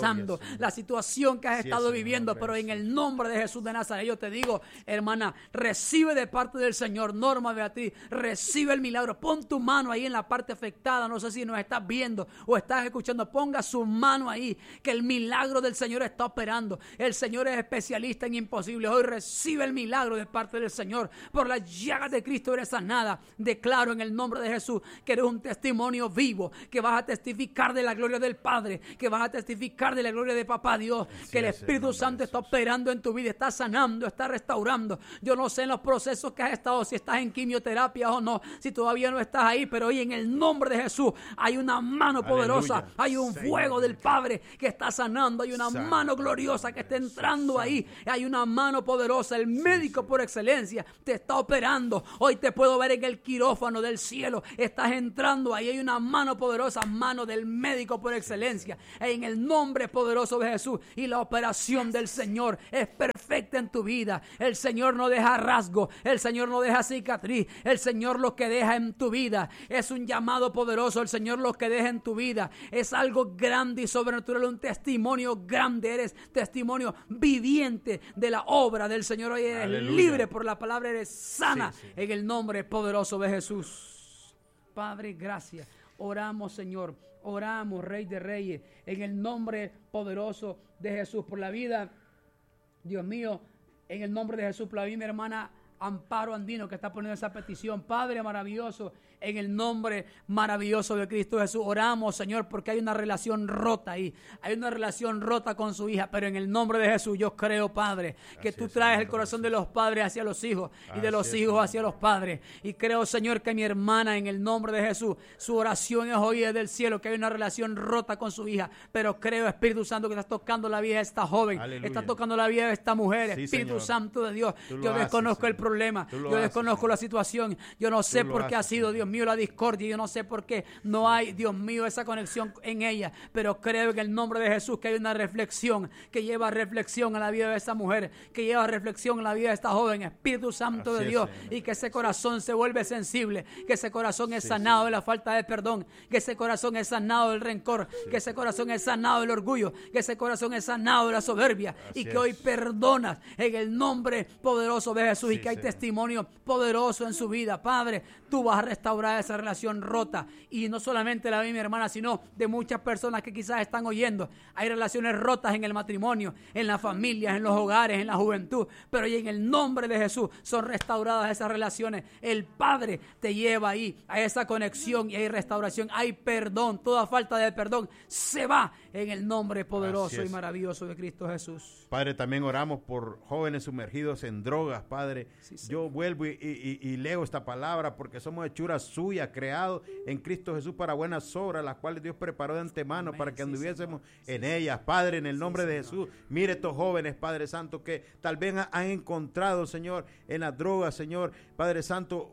Speaker 1: la situación que has
Speaker 2: Sí,
Speaker 1: estado
Speaker 2: Señor,
Speaker 1: viviendo, pero en el nombre de Jesús de Nazaret, yo te digo, hermana, recibe de parte del Señor. Norma Beatriz, recibe el milagro. Pon tu mano ahí en la parte afectada. No sé si nos estás viendo o estás escuchando. Ponga su mano ahí, que el milagro del Señor está operando. El Señor es especialista en imposibles. Hoy recibe el milagro de parte del Señor. Por las llagas de Cristo eres sanada. Declaro en el nombre de Jesús que eres un testimonio vivo, que vas a testificar de la gloria del Padre, que vas a testificar de la gloria de Papá Dios, que el Espíritu Santo está operando en tu vida, está sanando, está restaurando. Yo no sé en los procesos que has estado, si estás en quimioterapia o no, si todavía no estás ahí, pero hoy en el nombre de Jesús hay una mano poderosa,
Speaker 2: Aleluya.
Speaker 1: hay un fuego del Padre que está sanando, hay una
Speaker 2: Santo
Speaker 1: mano gloriosa que está entrando ahí, hay una mano poderosa, el médico por excelencia te está operando. Hoy te puedo ver en el quirófano del cielo, estás entrando ahí, hay una mano poderosa, mano del médico por excelencia, en el nombre poderoso de Jesús, y la operación del Señor es perfecta en tu vida. El Señor no deja rasgo, el Señor no deja cicatriz, el Señor lo que deja en tu vida es un llamado poderoso. El Señor lo que deja en tu vida es algo grande y sobrenatural, un testimonio grande. Eres testimonio viviente de la obra del Señor. Hoy eres
Speaker 2: Aleluya.
Speaker 1: libre por la palabra, eres sana,
Speaker 2: Sí, sí.
Speaker 1: en el nombre poderoso de Jesús. Padre, gracias. Oramos, Señor. Oramos, Rey de Reyes, en el nombre poderoso de Jesús, por la vida, Dios mío, en el nombre de Jesús, por la vida, mi hermana Amparo Andino, que está poniendo esa petición. Padre maravilloso, en el nombre maravilloso de Cristo Jesús, oramos, Señor, porque hay una relación rota ahí, hay una relación rota con su hija, pero en el nombre de Jesús yo creo, Padre, que tú traes el corazón de los padres hacia los hijos y de los hijos hacia los padres, y creo, Señor, que mi hermana, en el nombre de Jesús, su oración es oída del cielo, que hay una relación rota con su hija, pero creo, Espíritu Santo, que estás tocando la vida de esta joven,
Speaker 2: Aleluya.
Speaker 1: estás tocando la vida de esta mujer.
Speaker 2: Sí,
Speaker 1: Espíritu
Speaker 2: Señor.
Speaker 1: Santo de Dios,
Speaker 2: Tú lo
Speaker 1: yo
Speaker 2: haces,
Speaker 1: desconozco el
Speaker 2: Señor.
Speaker 1: problema,
Speaker 2: Tú lo
Speaker 1: yo
Speaker 2: haces,
Speaker 1: desconozco
Speaker 2: Señor.
Speaker 1: la situación, yo no sé
Speaker 2: Tú
Speaker 1: por
Speaker 2: lo
Speaker 1: qué ha
Speaker 2: haces,
Speaker 1: sido,
Speaker 2: Señor.
Speaker 1: Dios mío, la discordia, yo no sé por qué no hay, Dios mío, esa conexión en ella, pero creo en el nombre de Jesús que hay una reflexión que lleva reflexión a la vida de esa mujer, que lleva reflexión a la vida de esta joven. Espíritu Santo
Speaker 2: Así
Speaker 1: de
Speaker 2: es,
Speaker 1: Dios,
Speaker 2: Señor.
Speaker 1: y que ese corazón se vuelve sensible, que ese corazón es sanado de la falta de perdón, que ese corazón es sanado del rencor, que ese corazón es sanado del orgullo, que ese corazón es sanado de la soberbia,
Speaker 2: Así
Speaker 1: y que
Speaker 2: es.
Speaker 1: hoy perdonas en el nombre poderoso de Jesús, y
Speaker 2: Sí,
Speaker 1: que hay
Speaker 2: Señor.
Speaker 1: testimonio poderoso en su vida. Padre, tú vas a restaurar esa relación rota, y no solamente la de mi hermana, sino de muchas personas que quizás están oyendo. Hay relaciones rotas en el matrimonio, en las familias, en los hogares, en la juventud, pero y en el nombre de Jesús son restauradas esas relaciones. El Padre te lleva ahí a esa conexión, y hay restauración, hay perdón. Toda falta de perdón se va en el nombre poderoso
Speaker 2: Así es.
Speaker 1: y maravilloso de Cristo Jesús.
Speaker 2: Padre, también oramos por jóvenes sumergidos en drogas, Padre.
Speaker 1: Sí, Señor.
Speaker 2: Yo vuelvo y leo esta palabra porque somos hechura suya, creados en Cristo Jesús para buenas obras, las cuales Dios preparó de antemano
Speaker 1: Amén.
Speaker 2: para que
Speaker 1: Sí,
Speaker 2: anduviésemos
Speaker 1: Señor.
Speaker 2: en ellas. Padre, en el nombre de
Speaker 1: Señor.
Speaker 2: Jesús, mire estos jóvenes, Padre Santo, que tal vez han encontrado, Señor, en las drogas, Señor, Padre Santo,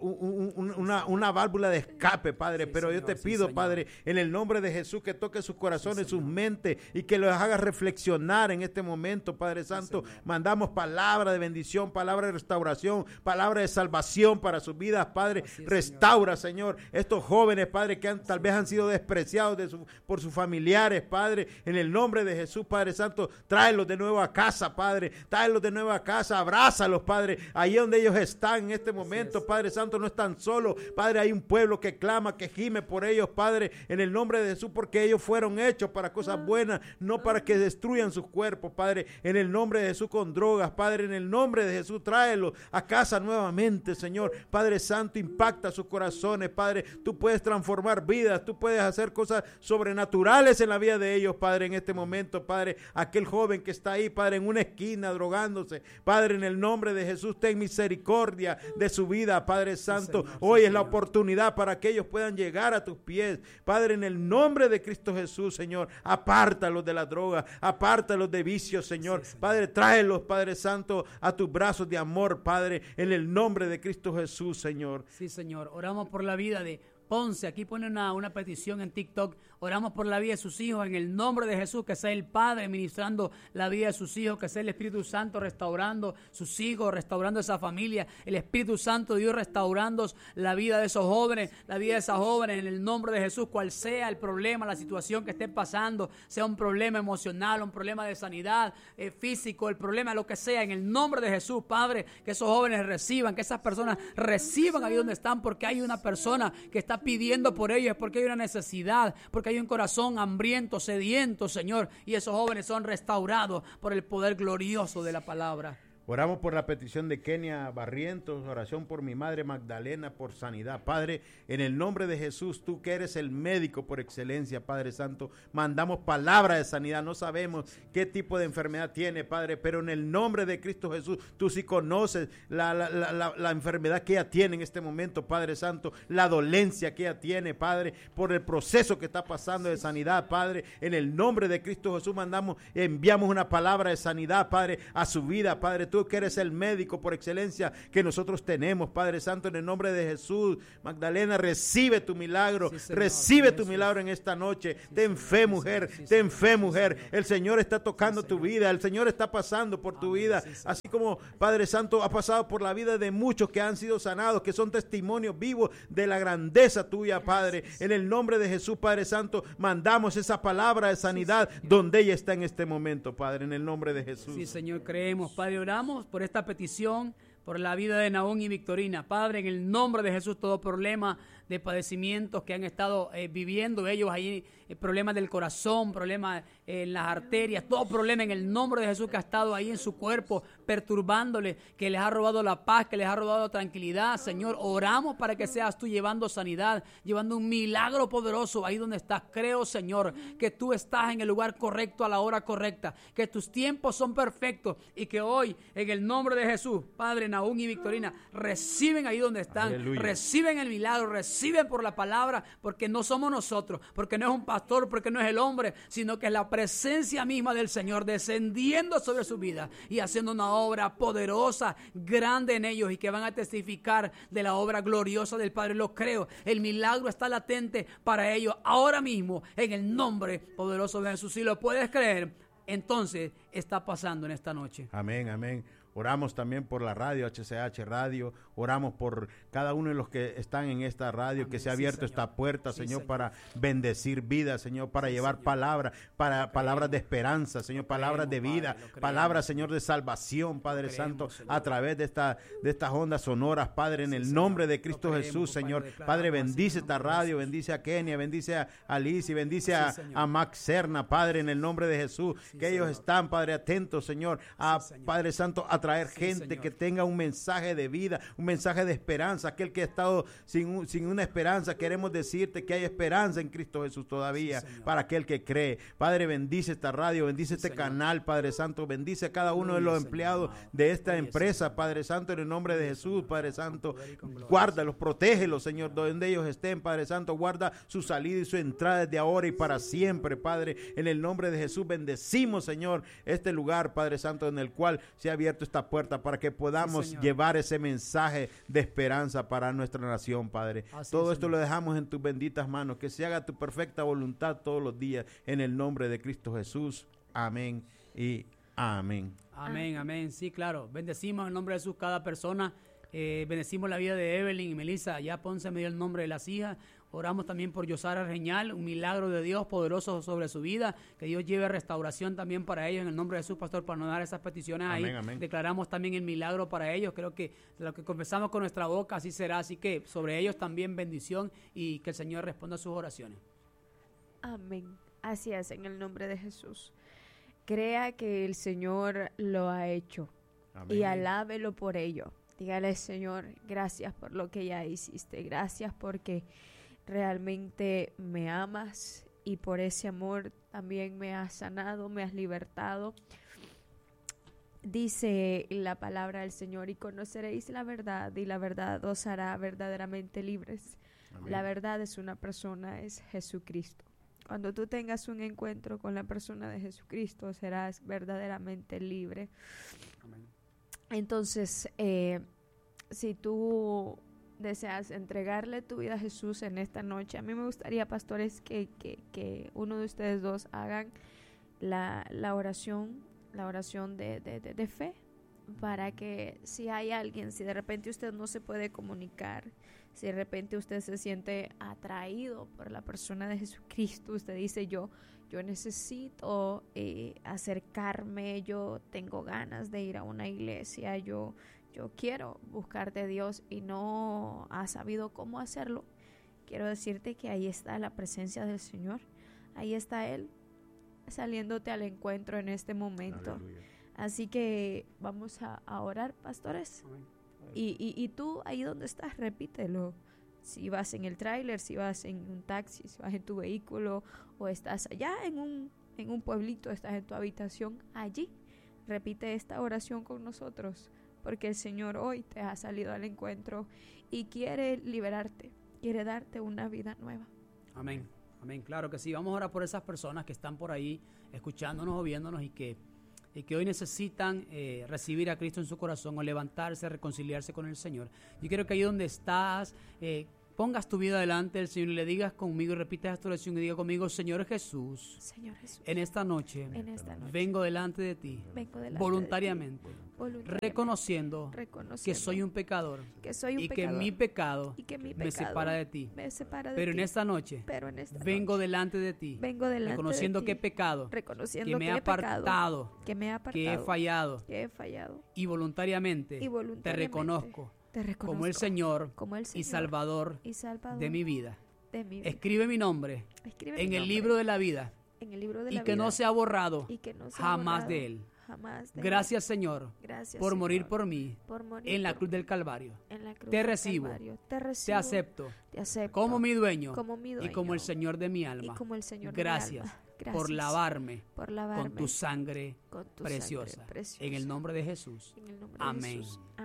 Speaker 2: una válvula de escape, Padre.
Speaker 1: Sí,
Speaker 2: Pero yo
Speaker 1: Señor,
Speaker 2: te
Speaker 1: sí,
Speaker 2: pido,
Speaker 1: Señor.
Speaker 2: Padre, en el nombre de Jesús, que toque sus corazones, sus
Speaker 1: Señor.
Speaker 2: mentes, y que los haga reflexionar en este momento, Padre Santo.
Speaker 1: Señor.
Speaker 2: Mandamos palabra de bendición, palabra de restauración, palabra de salvación para sus vidas, Padre.
Speaker 1: Así es,
Speaker 2: Restaura, Señor, estos jóvenes, Padre, que tal vez han sido despreciados por sus familiares, Padre. En el nombre de Jesús, Padre Santo, tráelos de nuevo a casa, Padre. Tráelos de nuevo a casa, abrázalos, Padre. Ahí donde ellos están en este momento, Padre Santo, no están solos. Padre, hay un pueblo que clama, que gime por ellos, Padre, en el nombre de Jesús, porque ellos fueron hechos para cosas buenas, no para que destruyan sus cuerpos, Padre. En el nombre de Jesús, con drogas, Padre, en el nombre de Jesús, tráelos a casa nuevamente, Señor. Padre Santo, impacta sus corazones, Padre. Tú puedes transformar vidas, tú puedes hacer cosas sobrenaturales en la vida de ellos, Padre, en este momento, Padre. Aquel joven que está ahí, Padre, en una esquina drogándose, Padre, en el nombre de Jesús, ten misericordia de su vida, Padre Santo.
Speaker 1: Señor,
Speaker 2: Hoy
Speaker 1: sí,
Speaker 2: es la
Speaker 1: Señor.
Speaker 2: oportunidad para que ellos puedan llegar a tus pies, Padre, en el nombre de Cristo Jesús, Señor. Apártalos de la droga, apártalos de vicios, Señor.
Speaker 1: Sí, Señor.
Speaker 2: Padre, tráelos, Padre Santo, a tus brazos de amor, Padre, en el nombre de Cristo Jesús, Señor.
Speaker 1: Sí, Señor. Oramos por la vida de Ponce, aquí pone una petición en TikTok. Oramos por la vida de sus hijos en el nombre de Jesús, que sea el Padre ministrando la vida de sus hijos, que sea el Espíritu Santo restaurando sus hijos, restaurando esa familia, el Espíritu Santo de Dios restaurando la vida de esos jóvenes, la vida de esas jóvenes en el nombre de Jesús, cual sea el problema, la situación que esté pasando, sea un problema emocional, un problema de sanidad físico, el problema, lo que sea, en el nombre de Jesús, Padre, que esos jóvenes reciban, que esas personas reciban ahí donde están, porque hay una persona que está pidiendo por ellos, porque hay una necesidad, porque hay un corazón hambriento, sediento, Señor, y esos jóvenes son restaurados por el poder glorioso de la palabra.
Speaker 2: Oramos por la petición de Kenia Barrientos, oración por mi madre Magdalena por sanidad. Padre, en el nombre de Jesús, tú que eres el médico por excelencia, Padre Santo, mandamos palabra de sanidad. No sabemos qué tipo de enfermedad tiene, Padre, pero en el nombre de Cristo Jesús, tú sí conoces la enfermedad que ella tiene en este momento, Padre Santo, la dolencia que ella tiene, Padre, por el proceso que está pasando de sanidad, Padre. En el nombre de Cristo Jesús enviamos una palabra de sanidad, Padre, a su vida, Padre. Tú que eres el médico por excelencia que nosotros tenemos, Padre Santo, en el nombre de Jesús. Magdalena, recibe tu milagro, recibe tu milagro en esta noche. Ten fe, mujer, ten fe, mujer. El Señor está tocando tu vida, el Señor está pasando por tu vida, así como, Padre Santo, ha pasado por la vida de muchos que han sido sanados, que son testimonios vivos de la grandeza tuya, Padre. En el nombre de Jesús, Padre Santo, mandamos esa palabra de sanidad donde ella está en este momento, Padre, en el nombre de Jesús.
Speaker 1: Sí, Señor, creemos, Padre, oramos por esta petición, por la vida de Naón y Victorina. Padre, en el nombre de Jesús, todo problema de padecimientos que han estado viviendo ellos ahí, problemas del corazón, problemas en las arterias, todo problema en el nombre de Jesús que ha estado ahí en su cuerpo, perturbándole, que les ha robado la paz, que les ha robado la tranquilidad. Señor, oramos para que seas tú llevando sanidad, llevando un milagro poderoso ahí donde estás. Creo, Señor, que tú estás en el lugar correcto a la hora correcta, que tus tiempos son perfectos y que hoy, en el nombre de Jesús, Padre, Naún y Victorina, reciben ahí donde están, aleluya, reciben el milagro, reciben por la palabra, porque no somos nosotros, porque no es un pastor, porque no es el hombre, sino que es la presencia misma del Señor descendiendo sobre su vida y haciendo una obra poderosa, grande en ellos, y que van a testificar de la obra gloriosa del Padre. Lo creo, el milagro está latente para ellos ahora mismo, en el nombre poderoso de Jesús. Si lo puedes creer, entonces está pasando en esta noche.
Speaker 2: Amén, amén. Oramos también por la radio, HCH Radio. Oramos por cada uno de los que están en esta radio, amén, que se ha abierto esta puerta, Señor, para bendecir vidas, Señor, para llevar palabras, para palabras de esperanza, Señor, palabras de vida, palabras, Señor, de salvación, Padre Santo, a través de estas ondas sonoras, Padre, en el nombre de Cristo Jesús, Señor. Padre, bendice esta radio, bendice a Kenia, bendice a Alicia, bendice a Max Serna, Padre, en el nombre de Jesús, que ellos están, Padre, atentos, Señor, a Padre Santo, a traer gente que tenga un mensaje de vida, un mensaje de esperanza. Aquel que ha estado sin una esperanza, queremos decirte que hay esperanza en Cristo Jesús todavía, para aquel que cree. Padre, bendice esta radio, bendice este canal, Padre Santo, bendice a cada uno de los empleados de esta empresa, Padre Santo, en el nombre de Jesús, Padre Santo, guárdalos, protégelos, Señor, donde ellos estén, Padre Santo, guarda su salida y su entrada desde ahora y para siempre, Padre, en el nombre de Jesús. Bendecimos, Señor, este lugar, Padre Santo, en el cual se ha abierto esta puerta para que podamos llevar ese mensaje de esperanza para nuestra nación, Padre. Todo esto lo dejamos en tus benditas manos, que se haga tu perfecta voluntad todos los días, en el nombre de Cristo Jesús. Amén y amén.
Speaker 1: Amén, amén. Sí, claro. Bendecimos en el nombre de Jesús cada persona. Bendecimos la vida de Evelyn y Melissa. Ya Ponce me dio el nombre de las hijas. Oramos también por Yosara Reñal, un milagro de Dios poderoso sobre su vida, que Dios lleve restauración también para ellos en el nombre de Jesús, pastor, para no dar esas peticiones ahí. Amén, amén. Declaramos también el milagro para ellos. Creo que lo que confesamos con nuestra boca así será, así que sobre ellos también bendición y que el Señor responda a sus oraciones.
Speaker 3: Amén. Así es, en el nombre de Jesús. Crea que el Señor lo ha hecho. Amén. Y alábelo por ello. Dígale, Señor, gracias por lo que ya hiciste. Gracias porque realmente me amas y por ese amor también me has sanado, me has libertado. Dice la palabra del Señor: y conoceréis la verdad, y la verdad os hará verdaderamente libres. Amén. La verdad es una persona, es Jesucristo. Cuando tú tengas un encuentro con la persona de Jesucristo, serás verdaderamente libre. Amén. Entonces, si tú deseas entregarle tu vida a Jesús en esta noche, a mí me gustaría, pastores, que uno de ustedes dos hagan la oración de fe, para que si hay alguien, si de repente usted no se puede comunicar, si de repente usted se siente atraído por la persona de Jesucristo, usted dice yo necesito acercarme, yo tengo ganas de ir a una iglesia, yo quiero buscar de Dios y no ha sabido cómo hacerlo, quiero decirte que ahí está la presencia del Señor, ahí está Él saliéndote al encuentro en este momento. Aleluya. Así que vamos a orar, pastores. Y tú ahí donde estás, repítelo. Si vas en el tráiler, si vas en un taxi, si vas en tu vehículo o estás allá en un pueblito, estás en tu habitación, allí repite esta oración con nosotros, porque el Señor hoy te ha salido al encuentro y quiere liberarte, quiere darte una vida nueva.
Speaker 1: Amén, amén, claro que sí. Vamos a orar por esas personas que están por ahí escuchándonos o viéndonos y que hoy necesitan recibir a Cristo en su corazón o levantarse, reconciliarse con el Señor. Yo quiero que ahí donde estás, pongas tu vida delante del Señor y le digas conmigo, y repitas esta oración y diga conmigo: Señor Jesús, en esta noche, vengo delante de ti, voluntariamente, reconociendo que soy un pecador, y que mi pecado me separa de ti. Pero en esta noche vengo delante de ti, reconociendo que he pecado, que me he apartado, que he fallado, y voluntariamente te reconozco como el Señor y Salvador de mi vida. Escribe mi nombre en el libro de la vida y que no sea borrado jamás de él. Gracias, Señor, por morir por mí en la cruz del Calvario. Te recibo, te acepto como mi dueño y como el Señor de mi alma. Gracias por lavarme con tu sangre preciosa. En el nombre de Jesús. Amén.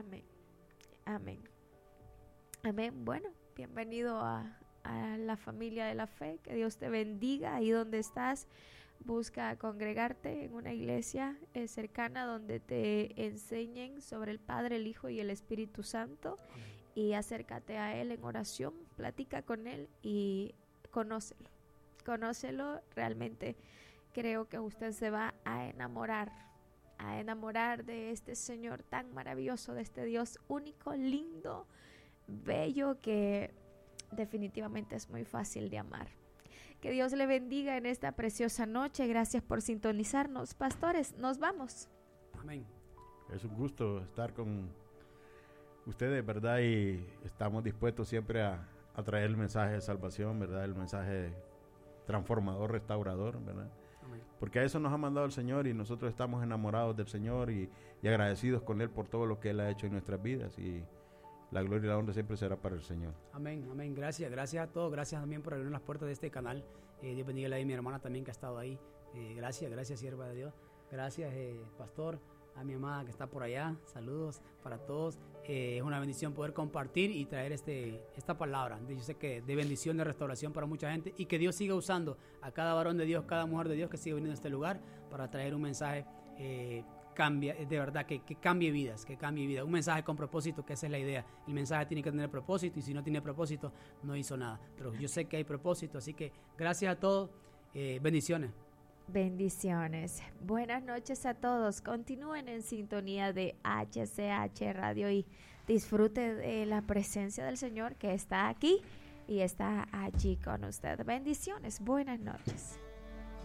Speaker 3: Amén. Amén. Bueno, bienvenido a la familia de la fe. Que Dios te bendiga ahí donde estás. Busca congregarte en una iglesia cercana donde te enseñen sobre el Padre, el Hijo y el Espíritu Santo. Y acércate a Él en oración, platica con Él y conócelo. Conócelo, realmente creo que usted se va a enamorar de este Señor tan maravilloso, de este Dios único, lindo, bello, que definitivamente es muy fácil de amar. Que Dios le bendiga en esta preciosa noche. Gracias por sintonizarnos. Pastores, nos vamos.
Speaker 2: Amén. Es un gusto estar con ustedes, ¿verdad? Y estamos dispuestos siempre a traer el mensaje de salvación, ¿verdad? El mensaje transformador, restaurador, ¿verdad? Porque a eso nos ha mandado el Señor y nosotros estamos enamorados del Señor y agradecidos con Él por todo lo que Él ha hecho en nuestras vidas, y la gloria y la honra siempre será para el Señor. Amén, amén. Gracias a todos. Gracias también por abrir las puertas de este canal. Dios bendiga a mi hermana también que ha estado ahí. Gracias, sierva de Dios. Gracias, pastor, a mi amada que está por allá. Saludos para todos. Es una bendición poder compartir y traer esta palabra. Yo sé que de bendición, de restauración para mucha gente, y que Dios siga usando a cada varón de Dios, cada mujer de Dios que siga viniendo a este lugar para traer un mensaje de verdad que cambie vidas, un mensaje con propósito, que esa es la idea. El mensaje tiene que tener propósito, y si no tiene propósito no hizo nada, pero yo sé que hay propósito, así que gracias a todos, bendiciones. Buenas noches a todos. Continúen en sintonía de HCH Radio y disfrute de la presencia del Señor que está aquí y está allí con usted. Bendiciones, buenas noches.